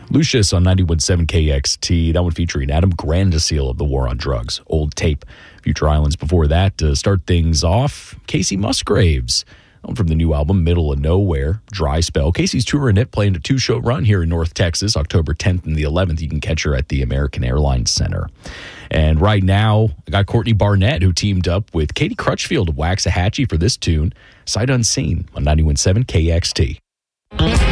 Lucius on 91.7 KXT. That one featuring Adam Grandiseel of the War on Drugs. Old Tape. Future Islands before that. To start things off, Casey Musgraves. From the new album, Middle of Nowhere, Dry Spell. Casey's touring it, playing a 2-show run here in North Texas, October 10th and the 11th. You can catch her at the American Airlines Center. And right now, I got Courtney Barnett, who teamed up with Katie Crutchfield of Waxahachie for this tune, Sight Unseen, on 91.7 KXT.